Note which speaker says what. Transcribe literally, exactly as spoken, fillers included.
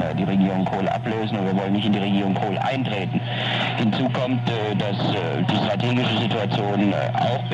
Speaker 1: die Regierung Kohl ablösen und wir wollen nicht in die Regierung Kohl eintreten. Hinzu kommt, dass die strategische Situation auch